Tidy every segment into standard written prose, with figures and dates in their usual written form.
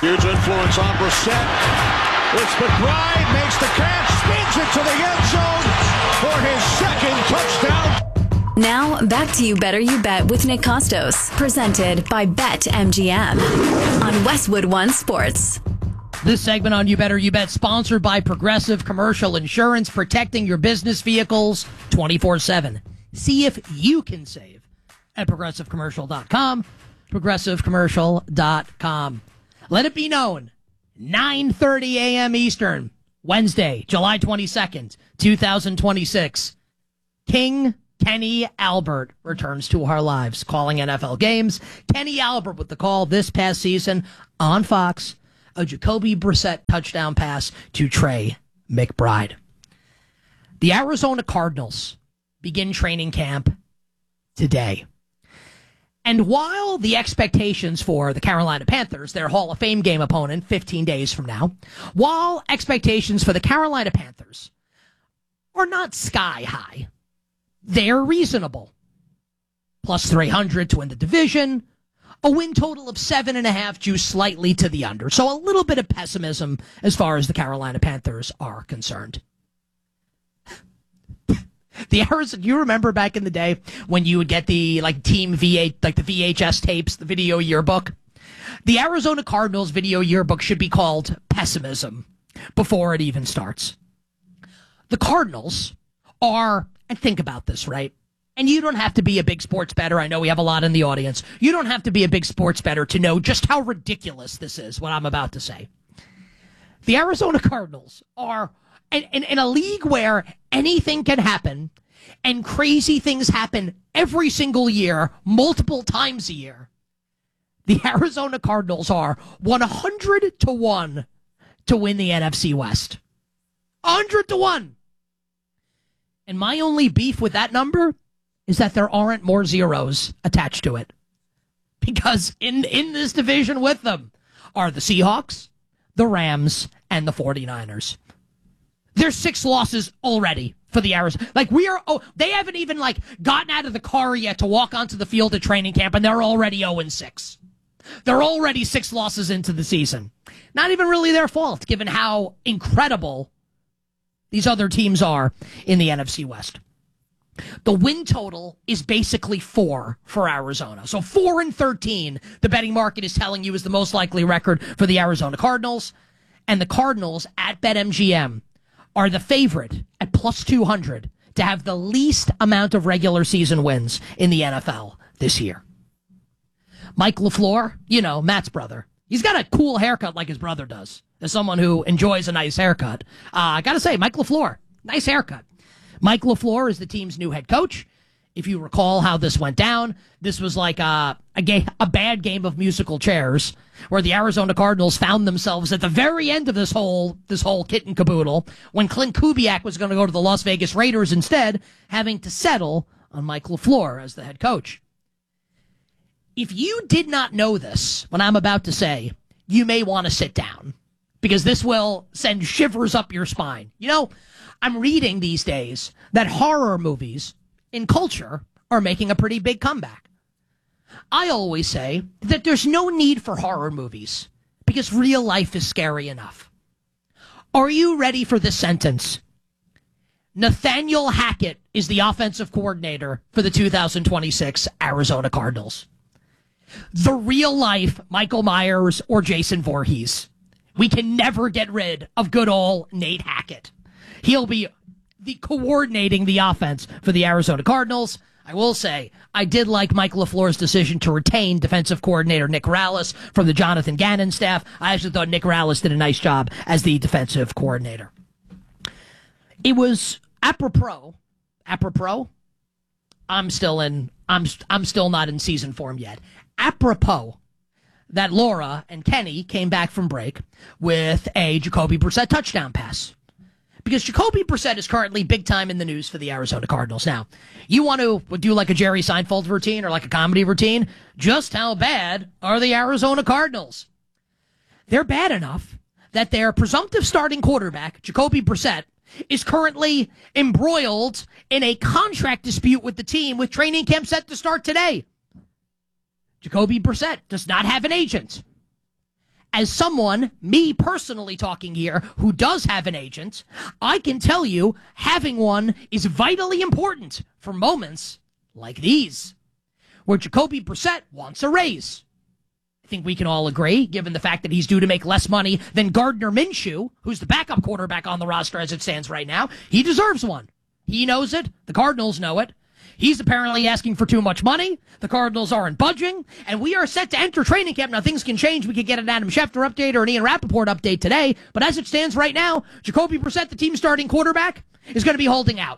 Huge influence on Brissett. It's McBride, makes the catch, spins it to the end zone for his second touchdown. Now, back to You Better You Bet with Nick Costos, presented by BetMGM on Westwood One Sports. This segment on You Better You Bet, sponsored by Progressive Commercial Insurance, protecting your business vehicles 24/7. See if you can save at ProgressiveCommercial.com, ProgressiveCommercial.com. Let it be known, 9:30 a.m. Eastern, Wednesday, July 22nd, 2026. King Kenny Albert returns to our lives, calling NFL games. Kenny Albert with the call this past season on Fox, a Jacoby Brissett touchdown pass to Trey McBride. The Arizona Cardinals begin training camp today. And while the expectations for the Carolina Panthers, their Hall of Fame game opponent 15 days from now, while expectations for the Carolina Panthers are not sky high, they're reasonable. Plus 300 to win the division, a win total of 7.5 due slightly to the under. So a little bit of pessimism as far as the Carolina Panthers are concerned. You remember back in the day when you would get the team V8, the VHS tapes, the video yearbook? The Arizona Cardinals video yearbook should be called Pessimism before it even starts. The Cardinals are, and think about this, right? And you don't have to be a big sports bettor. I know we have a lot in the audience. You don't have to be a big sports bettor to know just how ridiculous this is, what I'm about to say. The Arizona Cardinals are in a league where anything can happen and crazy things happen every single year, multiple times a year. The Arizona Cardinals are 100 to 1 to win the NFC West. 100 to 1. And my only beef with that number is that there aren't more zeros attached to it. Because in this division with them are the Seahawks, the Rams, and the 49ers. There's 6 losses already for the Arizona. They haven't even gotten out of the car yet to walk onto the field at training camp, and they're already 0-6. They're already 6 losses into the season. Not even really their fault, given how incredible these other teams are in the NFC West. The win total is basically 4 for Arizona. So 4-13, the betting market is telling you, is the most likely record for the Arizona Cardinals. And the Cardinals at BetMGM are the favorite at plus 200 to have the least amount of regular season wins in the NFL this year. Mike LaFleur, Matt's brother. He's got a cool haircut like his brother does. As someone who enjoys a nice haircut, I got to say, Mike LaFleur, nice haircut. Mike LaFleur is the team's new head coach. If you recall how this went down, this was like a bad game of musical chairs, where the Arizona Cardinals found themselves at the very end of this whole kit and caboodle, when Clint Kubiak was going to go to the Las Vegas Raiders instead, having to settle on Mike LaFleur as the head coach. If you did not know this, what I'm about to say, you may want to sit down, because this will send shivers up your spine. I'm reading these days that horror movies in culture are making a pretty big comeback. I always say that there's no need for horror movies because real life is scary enough. Are you ready for this sentence? Nathaniel Hackett is the offensive coordinator for the 2026 Arizona Cardinals. The real life Michael Myers or Jason Voorhees. We can never get rid of good old Nate Hackett. He'll be coordinating the offense for the Arizona Cardinals. I will say, I did like Mike LaFleur's decision to retain defensive coordinator Nick Rallis from the Jonathan Gannon staff. I actually thought Nick Rallis did a nice job as the defensive coordinator. It was apropos. I'm still not in season form yet. Apropos that Laura and Kenny came back from break with a Jacoby Brissett touchdown pass. Because Jacoby Brissett is currently big time in the news for the Arizona Cardinals. Now, you want to do like a Jerry Seinfeld routine or like a comedy routine? Just how bad are the Arizona Cardinals? They're bad enough that their presumptive starting quarterback, Jacoby Brissett, is currently embroiled in a contract dispute with the team with training camp set to start today. Jacoby Brissett does not have an agent. as someone, me personally talking here, who does have an agent, I can tell you having one is vitally important for moments like these, where Jacoby Brissett wants a raise. I think we can all agree, given the fact that he's due to make less money than Gardner Minshew, who's the backup quarterback on the roster as it stands right now. He deserves one. He knows it. The Cardinals know it. He's apparently asking for too much money. The Cardinals aren't budging. And we are set to enter training camp. Now, things can change. We could get an Adam Schefter update or an Ian Rappaport update today. But as it stands right now, Jacoby Brissett, the team's starting quarterback, is going to be holding out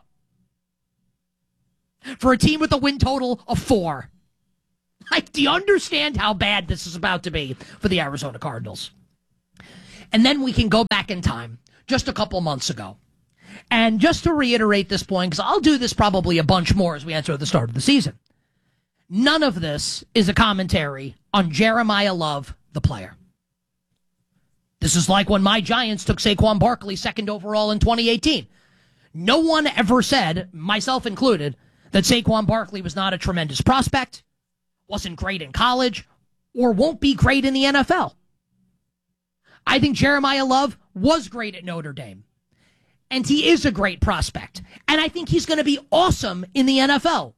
for a team with a win total of 4. Like, do you understand how bad this is about to be for the Arizona Cardinals? And then we can go back in time, just a couple months ago. And just to reiterate this point, because I'll do this probably a bunch more as we enter the start of the season, none of this is a commentary on Jeremiah Love, the player. This is like when my Giants took Saquon Barkley second overall in 2018. No one ever said, myself included, that Saquon Barkley was not a tremendous prospect, wasn't great in college, or won't be great in the NFL. I think Jeremiah Love was great at Notre Dame. And he is a great prospect. And I think he's going to be awesome in the NFL.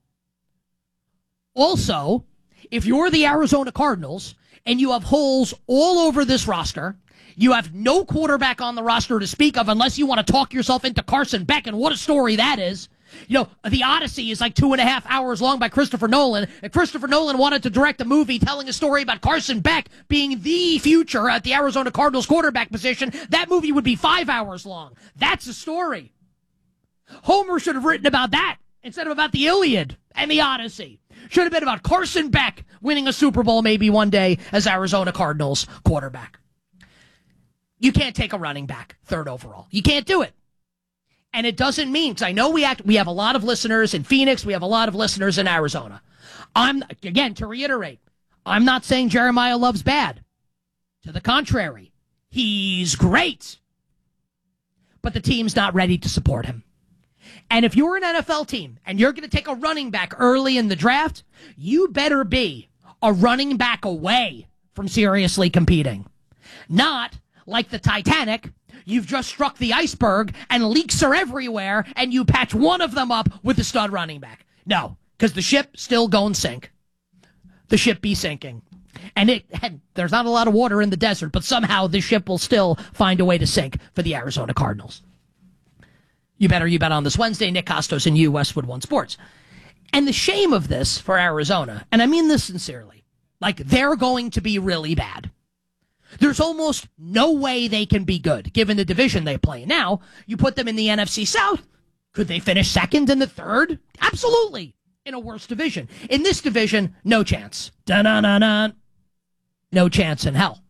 Also, if you're the Arizona Cardinals and you have holes all over this roster, you have no quarterback on the roster to speak of unless you want to talk yourself into Carson Beck, and what a story that is. You know, The Odyssey is like 2.5 hours long by Christopher Nolan. And Christopher Nolan wanted to direct a movie telling a story about Carson Beck being the future at the Arizona Cardinals quarterback position. That movie would be 5 hours long. That's a story. Homer should have written about that instead of about the Iliad and the Odyssey. Should have been about Carson Beck winning a Super Bowl maybe one day as Arizona Cardinals quarterback. You can't take a running back third overall. You can't do it. And it doesn't mean, because I know we have a lot of listeners in Phoenix, we have a lot of listeners in Arizona. Again, to reiterate, I'm not saying Jeremiah Love's bad. To the contrary, he's great. But the team's not ready to support him. And if you're an NFL team and you're going to take a running back early in the draft, you better be a running back away from seriously competing. Not like the Titanic. You've just struck the iceberg and leaks are everywhere and you patch one of them up with a stud running back. No, because the ship still going sink. The ship be sinking. And there's not a lot of water in the desert, but somehow the ship will still find a way to sink for the Arizona Cardinals. You bet on this Wednesday. Nick Costos and you, Westwood One Sports. And the shame of this for Arizona, and I mean this sincerely, like they're going to be really bad. There's almost no way they can be good, given the division they play. Now, you put them in the NFC South. Could they finish second and the third? Absolutely. In a worse division. In this division, no chance. Da-na-na-na. No chance in hell.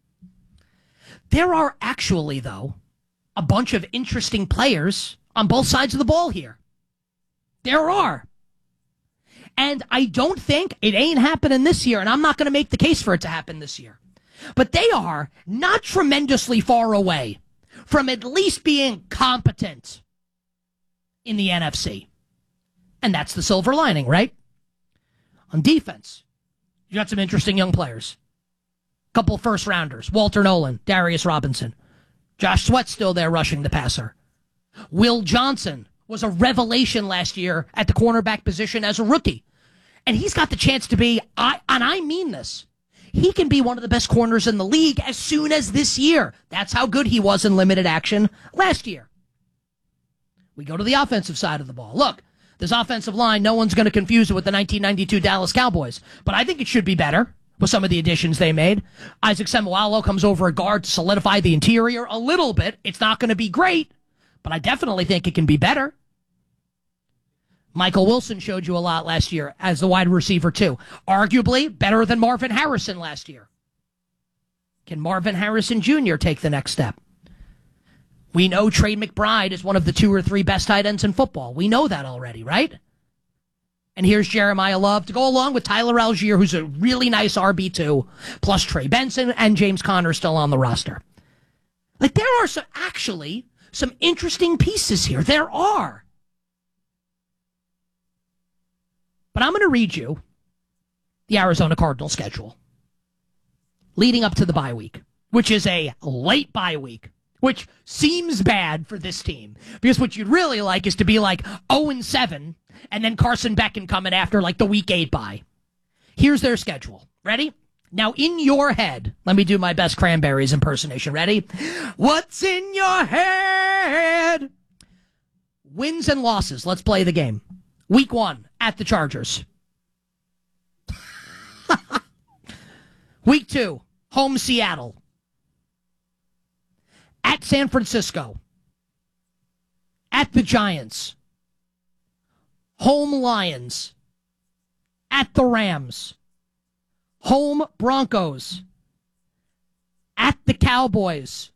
There are actually, though, a bunch of interesting players on both sides of the ball here. There are. And I don't think it ain't happening this year, and I'm not going to make the case for it to happen this year. But they are not tremendously far away from at least being competent in the NFC. And that's the silver lining, right? On defense, you got some interesting young players. Couple first-rounders. Walter Nolan, Darius Robinson. Josh Sweat's still there rushing the passer. Will Johnson was a revelation last year at the cornerback position as a rookie. And he's got the chance to be, and I mean this, he can be one of the best corners in the league as soon as this year. That's how good he was in limited action last year. We go to the offensive side of the ball. Look, this offensive line, no one's going to confuse it with the 1992 Dallas Cowboys. But I think it should be better with some of the additions they made. Isaac Seumalo comes over at guard to solidify the interior a little bit. It's not going to be great, but I definitely think it can be better. Michael Wilson showed you a lot last year as the wide receiver, too. Arguably better than Marvin Harrison last year. Can Marvin Harrison Jr. take the next step? We know Trey McBride is one of the 2 or 3 best tight ends in football. We know that already, right? And here's Jeremiah Love to go along with Tyler Algier, who's a really nice RB2, plus Trey Benson and James Conner still on the roster. Like, there are some interesting pieces here. There are. But I'm going to read you the Arizona Cardinals schedule leading up to the bye week. which is a late bye week, which seems bad for this team because what you'd really like is to be like 0-7 and then Carson Beck can come in after like the week 8 bye. Here's their schedule. Ready? Now, in your head, let me do my best Cranberries impersonation. Ready? What's in your head? Wins and losses. Let's play the game. Week 1 at the Chargers. Week 2, home Seattle. At San Francisco. At the Giants. Home Lions. At the Rams. Home Broncos. At the Cowboys.